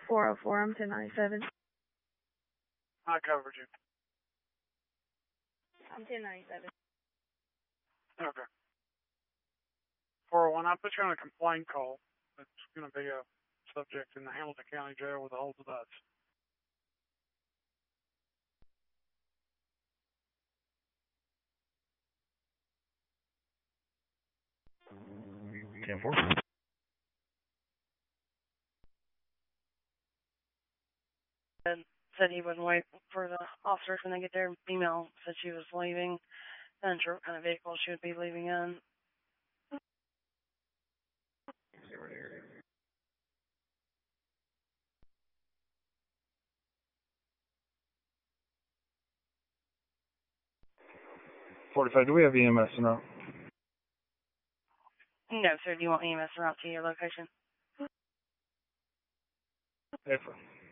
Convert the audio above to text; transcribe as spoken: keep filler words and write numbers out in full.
four oh four, I'm ten ninety-seven. I covered you. I'm ten ninety-seven. Okay. four oh one, I put you on a complaint call. It's going to be a subject in the Hamilton County Jail with a hold of us. ten four. And said he wouldn't wait for the officers when they get their email. Said she was leaving. Not sure what kind of vehicle she would be leaving in. forty-five, do we have E M S or no? No, sir. Do you want E M S route to your location? Effort.